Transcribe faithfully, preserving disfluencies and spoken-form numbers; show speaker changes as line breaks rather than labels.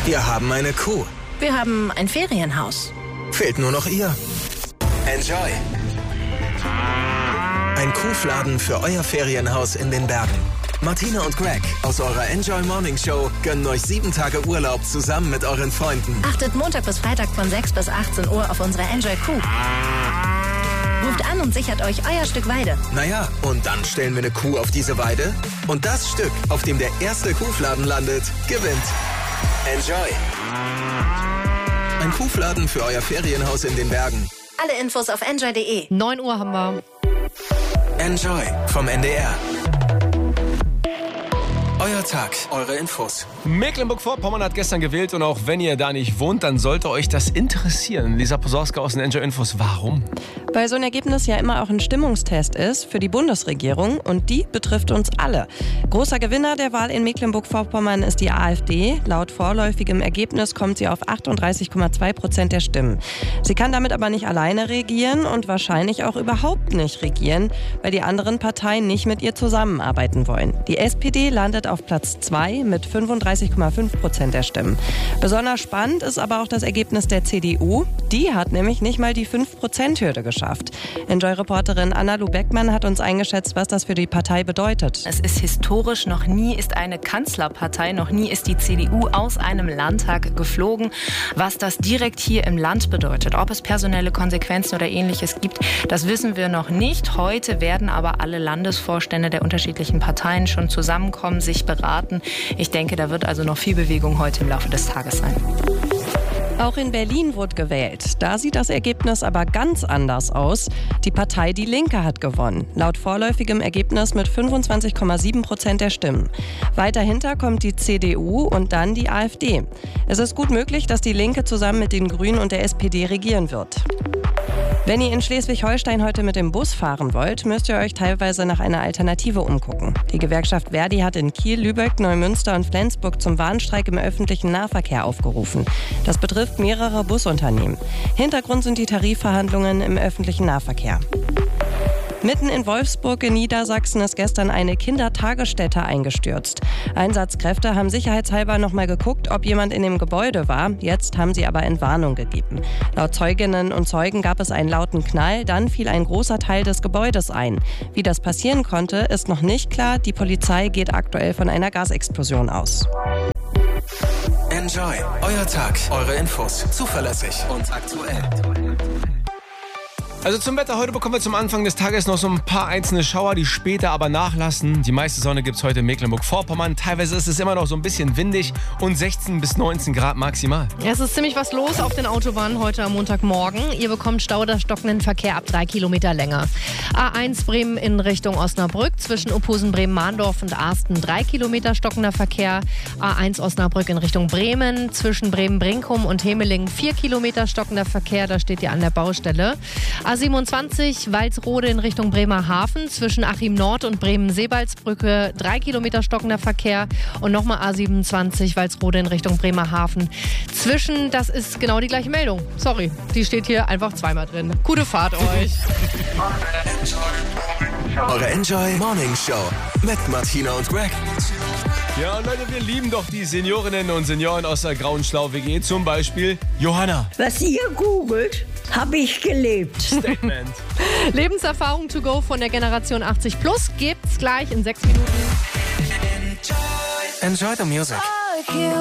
Wir haben eine Kuh.
Wir haben ein Ferienhaus.
Fehlt nur noch ihr. Enjoy. Ein Kuhfladen für euer Ferienhaus in den Bergen. Martina und Greg aus eurer Enjoy Morning Show gönnen euch sieben Tage Urlaub zusammen mit euren Freunden.
Achtet Montag bis Freitag von sechs bis achtzehn Uhr auf unsere Enjoy Kuh. Ruft an und sichert euch euer Stück Weide.
Naja, und dann stellen wir eine Kuh auf diese Weide. Und das Stück, auf dem der erste Kuhfladen landet, gewinnt. Enjoy. Ein Kuhfladen für euer Ferienhaus in den Bergen.
Alle Infos auf enjoy punkt de.
neun Uhr haben wir.
Enjoy vom N D R. Euer Tag, eure Infos.
Mecklenburg-Vorpommern hat gestern gewählt und auch wenn ihr da nicht wohnt, dann sollte euch das interessieren. Lisa Posorska aus den Enjoy Infos. Warum?
Weil so ein Ergebnis ja immer auch ein Stimmungstest ist für die Bundesregierung und die betrifft uns alle. Großer Gewinner der Wahl in Mecklenburg-Vorpommern ist die AfD. Laut vorläufigem Ergebnis kommt sie auf achtunddreißig Komma zwei Prozent der Stimmen. Sie kann damit aber nicht alleine regieren und wahrscheinlich auch überhaupt nicht regieren, weil die anderen Parteien nicht mit ihr zusammenarbeiten wollen. Die S P D landet auf Platz zwei mit fünfunddreißig Komma fünf Prozent der Stimmen. Besonders spannend ist aber auch das Ergebnis der C D U. Die hat nämlich nicht mal die fünf Prozent Hürde geschafft. Enjoy-Reporterin Anna-Lu Beckmann hat uns eingeschätzt, was das für die Partei bedeutet.
Es ist historisch, noch nie ist eine Kanzlerpartei, noch nie ist die C D U aus einem Landtag geflogen. Was das direkt hier im Land bedeutet, ob es personelle Konsequenzen oder Ähnliches gibt, das wissen wir noch nicht. Heute werden aber alle Landesvorstände der unterschiedlichen Parteien schon zusammenkommen, sich beraten. Ich denke, da wird also noch viel Bewegung heute im Laufe des Tages sein.
Auch in Berlin wurde gewählt. Da sieht das Ergebnis aber ganz anders aus. Die Partei Die Linke hat gewonnen. Laut vorläufigem Ergebnis mit fünfundzwanzig Komma sieben Prozent der Stimmen. Weiter hinter kommt die C D U und dann die AfD. Es ist gut möglich, dass die Linke zusammen mit den Grünen und der S P D regieren wird. Wenn ihr in Schleswig-Holstein heute mit dem Bus fahren wollt, müsst ihr euch teilweise nach einer Alternative umgucken. Die Gewerkschaft Verdi hat in Kiel, Lübeck, Neumünster und Flensburg zum Warnstreik im öffentlichen Nahverkehr aufgerufen. Das betrifft mehrere Busunternehmen. Hintergrund sind die Tarifverhandlungen im öffentlichen Nahverkehr. Mitten in Wolfsburg in Niedersachsen ist gestern eine Kindertagesstätte eingestürzt. Einsatzkräfte haben sicherheitshalber noch mal geguckt, ob jemand in dem Gebäude war. Jetzt haben sie aber Entwarnung gegeben. Laut Zeuginnen und Zeugen gab es einen lauten Knall, dann fiel ein großer Teil des Gebäudes ein. Wie das passieren konnte, ist noch nicht klar. Die Polizei geht aktuell von einer Gasexplosion aus.
Enjoy. Euer Tag, eure Infos. Zuverlässig und aktuell.
Also zum Wetter, heute bekommen wir zum Anfang des Tages noch so ein paar einzelne Schauer, die später aber nachlassen. Die meiste Sonne gibt es heute in Mecklenburg-Vorpommern. Teilweise ist es immer noch so ein bisschen windig und sechzehn bis neunzehn Grad maximal.
Es ist ziemlich was los auf den Autobahnen heute am Montagmorgen. Ihr bekommt Stau oder stockenden Verkehr ab drei Kilometer Länge. A eins Bremen in Richtung Osnabrück, zwischen Uphusen, Bremen-Mahndorf und Arsten drei Kilometer stockender Verkehr. A eins Osnabrück in Richtung Bremen, zwischen Bremen-Brinkum und Hemelingen vier Kilometer stockender Verkehr. Da steht ihr an der Baustelle. A siebenundzwanzig Walsrode in Richtung Bremerhaven, zwischen Achim Nord und Bremen-Seebaldsbrücke drei Kilometer stockender Verkehr und nochmal A siebenundzwanzig Walsrode in Richtung Bremerhaven. Zwischen, das ist genau die gleiche Meldung. Sorry, die steht hier einfach zweimal drin. Gute Fahrt euch.
Eure Enjoy Morning Show mit Martina und Greg.
Ja, und Leute, wir lieben doch die Seniorinnen und Senioren aus der Grauen Schlau-W G, zum Beispiel Johanna.
Was ihr googelt, habe ich gelebt.
Statement.
Lebenserfahrung to go von der Generation achtzig plus gibt's gleich in sechs Minuten.
Enjoy the music.